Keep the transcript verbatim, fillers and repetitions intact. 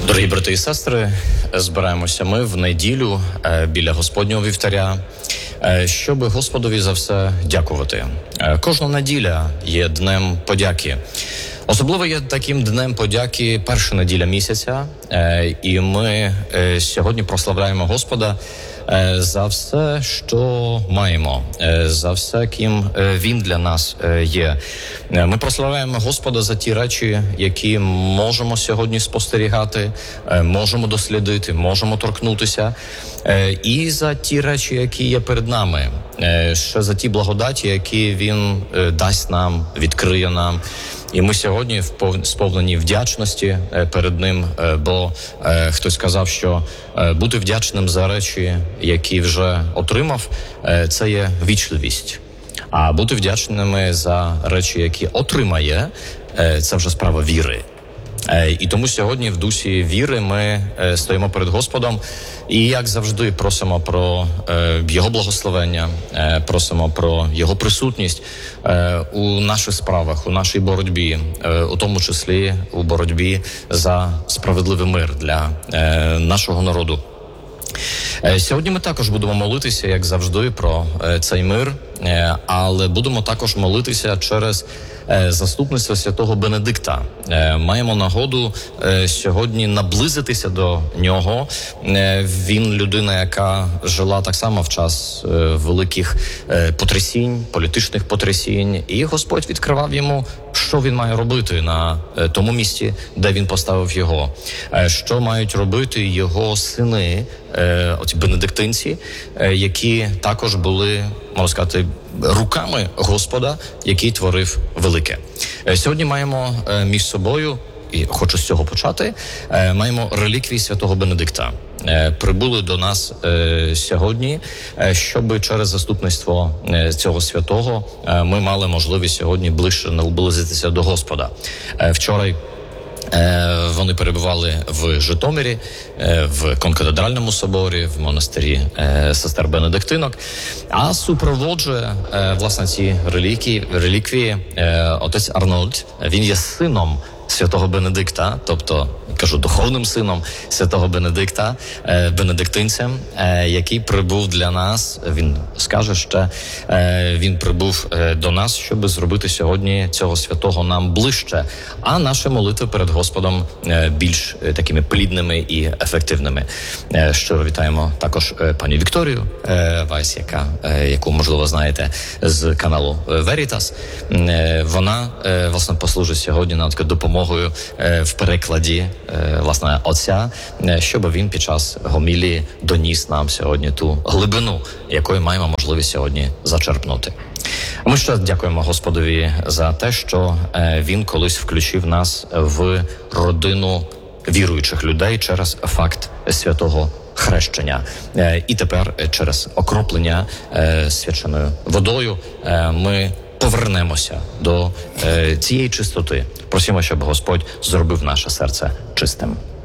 Дорогі брати і сестри, збираємося ми в неділю біля Господнього вівтаря, щоб Господові за все дякувати. Кожна неділя є днем подяки. Особливо є таким днем подяки перша неділя місяця, і ми сьогодні прославляємо Господа за все, що маємо, за все, ким Він для нас є. Ми прославляємо Господа за ті речі, які можемо сьогодні спостерігати, можемо дослідити, можемо торкнутися, і за ті речі, які є перед нами, ще за ті благодаті, які Він дасть нам, відкриє нам. І ми сьогодні сповнені вдячності перед ним, бо хтось сказав, що бути вдячним за речі, які вже отримав, це є вічливість. А бути вдячними за речі, які отримає, це вже справа віри. І тому сьогодні в дусі віри ми стоїмо перед Господом і, як завжди, просимо про Його благословення, просимо про Його присутність у наших справах, у нашій боротьбі, у тому числі у боротьбі за справедливий мир для нашого народу. Сьогодні ми також будемо молитися, як завжди, про цей мир, але будемо також молитися через заступництво святого Бенедикта. Маємо нагоду сьогодні наблизитися до нього. Він людина, яка жила так само в час великих потрясінь, політичних потрясінь, і Господь відкривав йому, що він має робити на тому місці, де він поставив його. Що мають робити його сини, оці бенедиктинці, які також були, можна сказати, руками Господа, який творив велике. Сьогодні маємо між собою, і хочу з цього почати, маємо реліквії святого Бенедикта. Прибули до нас сьогодні, щоб через заступництво цього святого ми мали можливість сьогодні ближче наблизитися до Господа. Вчора вони перебували в Житомирі, в Конкатедральному соборі, в монастирі сестер Бенедиктинок, а супроводжує, власне, ці реліквії, реліквії отець Арнольд. Він є сином святого Бенедикта, тобто, кажу, духовним сином святого Бенедикта, бенедиктинцем, який прибув для нас, він скаже ще, він прибув до нас, щоб зробити сьогодні цього святого нам ближче, а наші молитви перед Господом більш такими плідними і ефективними. Щиро вітаємо також пані Вікторію Вайс, яка, яку, можливо, знаєте з каналу Veritas. Вона, власне, послужить сьогодні нам таку допомогою в перекладі, власне, отця, щоб він під час гомілії доніс нам сьогодні ту глибину, якої маємо можливість сьогодні зачерпнути. Ми ще дякуємо Господові за те, що він колись включив нас в родину віруючих людей через факт святого хрещення. І тепер через окроплення свяченою водою ми повернемося до цієї чистоти. Просимо, щоб Господь зробив наше серце чистим.